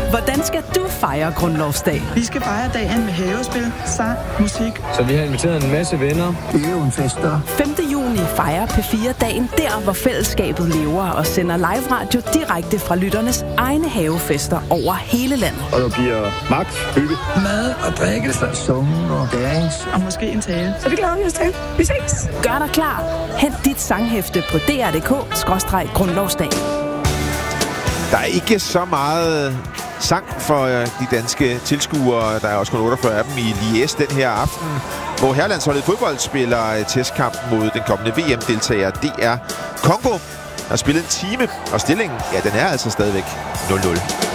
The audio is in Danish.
Hvordan skal du fejre grundlovsdag? Vi skal fejre dagen med havespil, sang, musik. Så vi har inviteret en masse venner. Fester. 5. juni fejrer P4-dagen der, hvor fællesskabet lever og sender live radio direkte fra lytternes egne havefester over hele landet. Og der bliver magt, hygge, Mad og drikke, sungen og dance. Og måske en tale. Så det glæder vi os til. Vi ses. Gør dig klar. Hent dit sanghæfte på dr.dk/grundlovsdag. Der er ikke så meget sang for de danske tilskuere. Der er også kun 48 af dem i Liège den her aften, hvor herrelandsholdet fodbold spiller testkamp mod den kommende VM-deltager. Det er Congo. Der har spillet en time, og stillingen, ja, den er altså stadigvæk 0-0.